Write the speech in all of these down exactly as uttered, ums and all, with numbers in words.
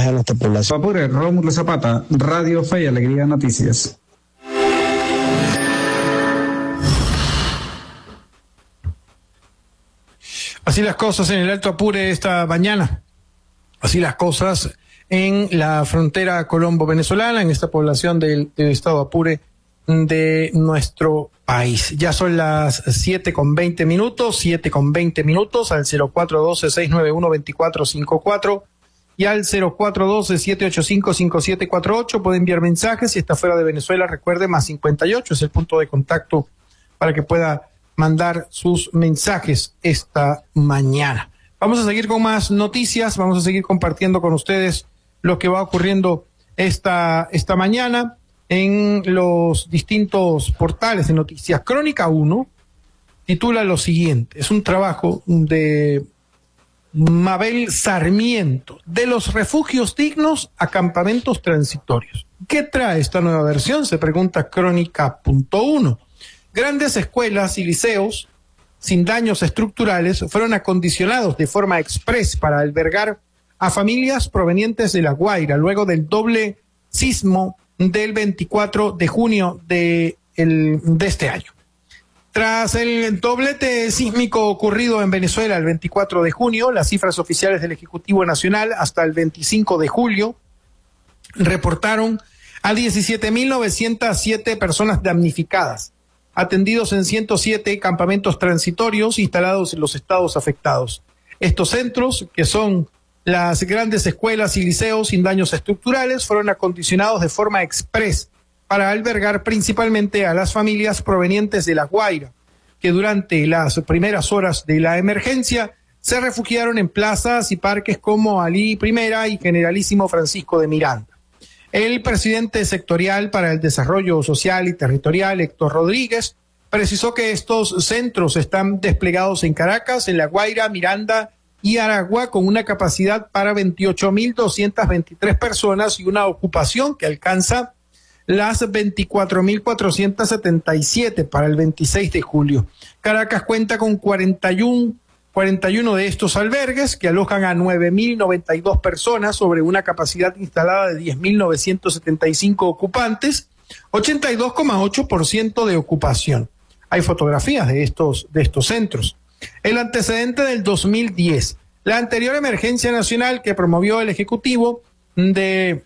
a nuestra población. Apure, Rómulo Zapata, Radio Fe y Alegría Noticias. Así las cosas en el Alto Apure esta mañana. Así las cosas en la frontera colombo-venezolana, en esta población del, del estado Apure de nuestro país. Ya son las siete con veinte minutos, siete con veinte minutos al cero cuatro uno dos, seis nueve uno, dos cuatro cinco cuatro y al cero cuatro uno dos, siete ocho cinco, cinco siete cuatro ocho. Puede enviar mensajes. Si está fuera de Venezuela, recuerde, más cincuenta y ocho es el punto de contacto para que pueda mandar sus mensajes esta mañana. Vamos a seguir con más noticias, vamos a seguir compartiendo con ustedes lo que va ocurriendo esta, esta mañana en los distintos portales de noticias. Crónica uno titula lo siguiente, es un trabajo de Mabel Sarmiento, de los refugios dignos a campamentos transitorios. ¿Qué trae esta nueva versión? Se pregunta Crónica punto uno. Grandes escuelas y liceos sin daños estructurales fueron acondicionados de forma express para albergar a familias provenientes de La Guaira luego del doble sismo del veinticuatro de junio de, el, de este año. Tras el doblete sísmico ocurrido en Venezuela el veinticuatro de junio, las cifras oficiales del Ejecutivo Nacional hasta el veinticinco de julio reportaron a diecisiete mil novecientas siete personas damnificadas, atendidos en ciento siete campamentos transitorios instalados en los estados afectados. Estos centros, que son las grandes escuelas y liceos sin daños estructurales, fueron acondicionados de forma express para albergar principalmente a las familias provenientes de La Guaira, que durante las primeras horas de la emergencia se refugiaron en plazas y parques como Alí Primera y Generalísimo Francisco de Miranda. El presidente sectorial para el Desarrollo Social y Territorial, Héctor Rodríguez, precisó que estos centros están desplegados en Caracas, en La Guaira, Miranda y Aragua, con una capacidad para veintiocho mil doscientas veintitrés personas y una ocupación que alcanza las veinticuatro mil cuatrocientas setenta y siete para el veintiséis de julio. Caracas cuenta con cuarenta y uno, cuarenta y uno de estos albergues que alojan a nueve mil noventa y dos personas sobre una capacidad instalada de diez mil novecientos setenta y cinco ocupantes, ochenta y dos coma ocho por ciento de ocupación. Hay fotografías de estos, de estos centros. El antecedente del dos mil diez, la anterior emergencia nacional que promovió el Ejecutivo de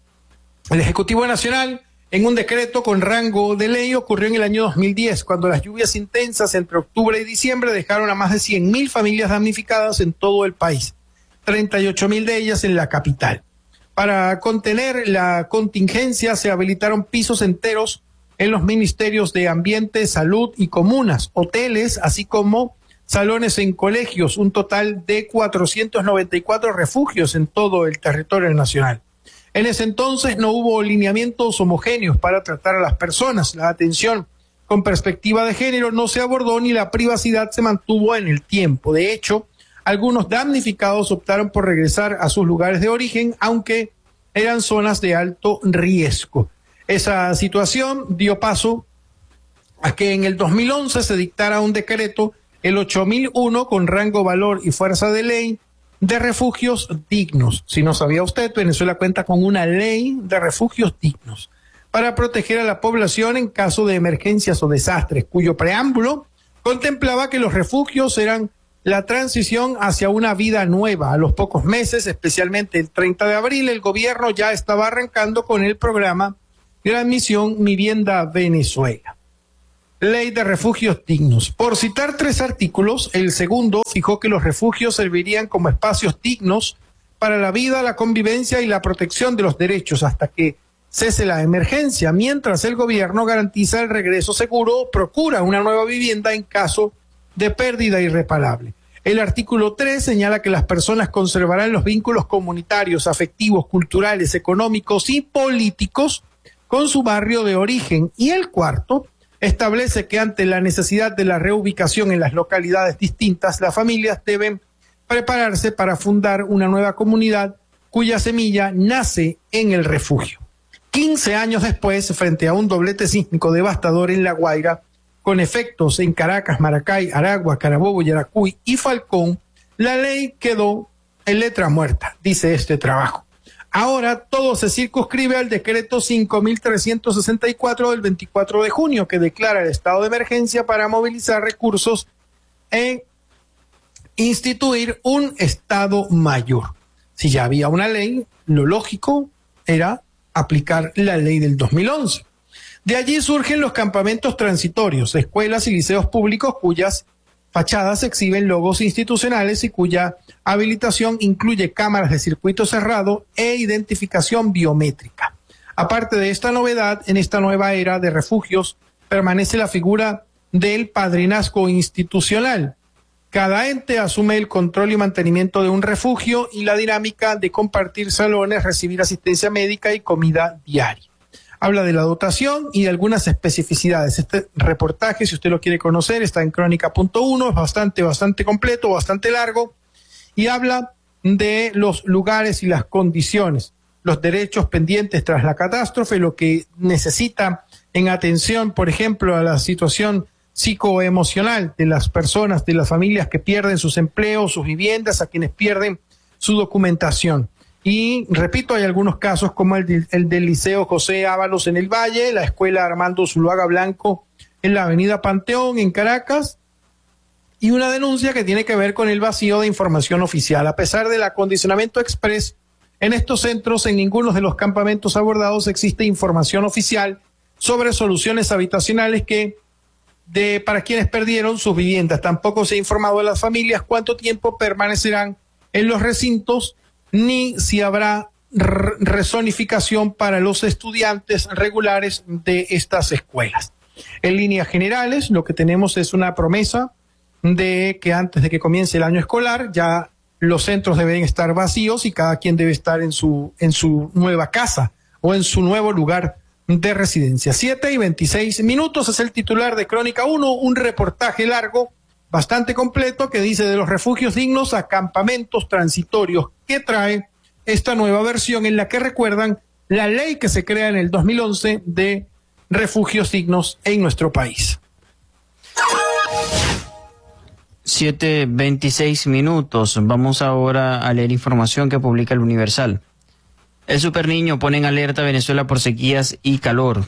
el Ejecutivo Nacional en un decreto con rango de ley, ocurrió en el año dos mil diez, cuando las lluvias intensas entre octubre y diciembre dejaron a más de cien mil familias damnificadas en todo el país, treinta y ocho mil de ellas en la capital. Para contener la contingencia se habilitaron pisos enteros en los ministerios de Ambiente, Salud y Comunas, hoteles, así como salones en colegios, un total de cuatrocientos noventa y cuatro refugios en todo el territorio nacional. En ese entonces no hubo lineamientos homogéneos para tratar a las personas. La atención con perspectiva de género no se abordó ni la privacidad se mantuvo en el tiempo. De hecho, algunos damnificados optaron por regresar a sus lugares de origen, aunque eran zonas de alto riesgo. Esa situación dio paso a que en el dos mil once se dictara un decreto, el ocho mil uno, con rango, valor y fuerza de ley, de refugios dignos. Si no sabía usted, Venezuela cuenta con una ley de refugios dignos para proteger a la población en caso de emergencias o desastres, cuyo preámbulo contemplaba que los refugios eran la transición hacia una vida nueva. A los pocos meses, especialmente el treinta de abril, el gobierno ya estaba arrancando con el programa Gran Misión Vivienda Venezuela. Ley de refugios dignos. Por citar tres artículos, el segundo fijó que los refugios servirían como espacios dignos para la vida, la convivencia y la protección de los derechos hasta que cese la emergencia, mientras el gobierno garantiza el regreso seguro o procura una nueva vivienda en caso de pérdida irreparable. El artículo tres señala que las personas conservarán los vínculos comunitarios, afectivos, culturales, económicos y políticos con su barrio de origen. Y el cuarto establece que ante la necesidad de la reubicación en las localidades distintas, las familias deben prepararse para fundar una nueva comunidad cuya semilla nace en el refugio. quince años después, frente a un doblete sísmico devastador en La Guaira, con efectos en Caracas, Maracay, Aragua, Carabobo, Yaracuy y Falcón, la ley quedó en letra muerta, dice este trabajo. Ahora todo se circunscribe al decreto cinco mil trescientos sesenta y cuatro del veinticuatro de junio, que declara el estado de emergencia para movilizar recursos e instituir un estado mayor. Si ya había una ley, lo lógico era aplicar la ley del dos mil once. De allí surgen los campamentos transitorios, escuelas y liceos públicos cuyas fachadas exhiben logos institucionales y cuya habilitación incluye cámaras de circuito cerrado e identificación biométrica. Aparte de esta novedad, en esta nueva era de refugios permanece la figura del padrinazgo institucional. Cada ente asume el control y mantenimiento de un refugio y la dinámica de compartir salones, recibir asistencia médica y comida diaria. Habla de la dotación y de algunas especificidades. Este reportaje, si usted lo quiere conocer, está en crónica punto uno, es bastante, bastante completo, bastante largo, y habla de los lugares y las condiciones, los derechos pendientes tras la catástrofe, lo que necesita en atención, por ejemplo, a la situación psicoemocional de las personas, de las familias que pierden sus empleos, sus viviendas, a quienes pierden su documentación. Y repito, hay algunos casos como el, de, el del Liceo José Ábalos en el Valle, la Escuela Armando Zuluaga Blanco en la Avenida Panteón en Caracas, y una denuncia que tiene que ver con el vacío de información oficial. A pesar del acondicionamiento express, en estos centros, en ninguno de los campamentos abordados existe información oficial sobre soluciones habitacionales que de para quienes perdieron sus viviendas. Tampoco se ha informado a las familias cuánto tiempo permanecerán en los recintos, ni si habrá rezonificación para los estudiantes regulares de estas escuelas. En líneas generales, lo que tenemos es una promesa de que antes de que comience el año escolar, ya los centros deben estar vacíos y cada quien debe estar en su, en su nueva casa o en su nuevo lugar de residencia. Siete y veintiséis minutos es el titular de Crónica uno, un reportaje largo, bastante completo, que dice de los refugios dignos a campamentos transitorios, que trae esta nueva versión en la que recuerdan la ley que se crea en el dos mil once de refugios dignos en nuestro país. siete veintiséis minutos. Vamos ahora a leer información que publica el Universal. El Superniño pone en alerta a Venezuela por sequías y calor.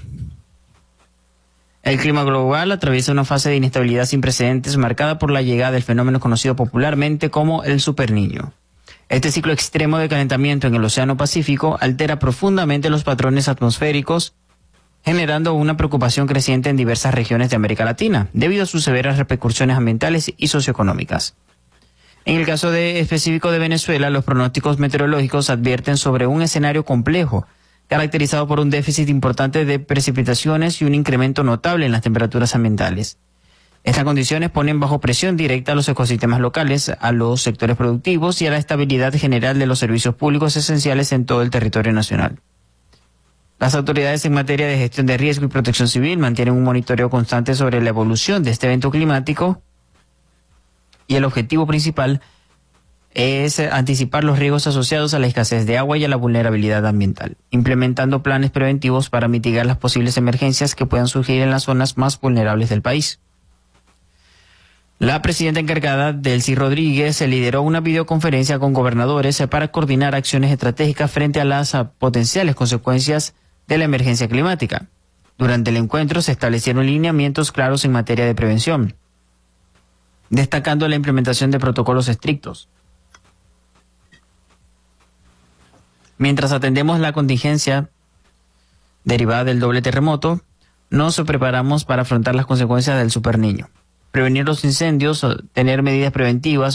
El clima global atraviesa una fase de inestabilidad sin precedentes marcada por la llegada del fenómeno conocido popularmente como el Superniño. Este ciclo extremo de calentamiento en el Océano Pacífico altera profundamente los patrones atmosféricos, generando una preocupación creciente en diversas regiones de América Latina, debido a sus severas repercusiones ambientales y socioeconómicas. En el caso de, específico de Venezuela, los pronósticos meteorológicos advierten sobre un escenario complejo, caracterizado por un déficit importante de precipitaciones y un incremento notable en las temperaturas ambientales. Estas condiciones ponen bajo presión directa a los ecosistemas locales, a los sectores productivos y a la estabilidad general de los servicios públicos esenciales en todo el territorio nacional. Las autoridades en materia de gestión de riesgo y protección civil mantienen un monitoreo constante sobre la evolución de este evento climático y el objetivo principal es anticipar los riesgos asociados a la escasez de agua y a la vulnerabilidad ambiental, implementando planes preventivos para mitigar las posibles emergencias que puedan surgir en las zonas más vulnerables del país. La presidenta encargada, Delcy Rodríguez, lideró una videoconferencia con gobernadores para coordinar acciones estratégicas frente a las potenciales consecuencias de la emergencia climática. Durante el encuentro se establecieron lineamientos claros en materia de prevención, destacando la implementación de protocolos estrictos. Mientras atendemos la contingencia derivada del doble terremoto, nos preparamos para afrontar las consecuencias del Superniño. Prevenir los incendios, tener medidas preventivas,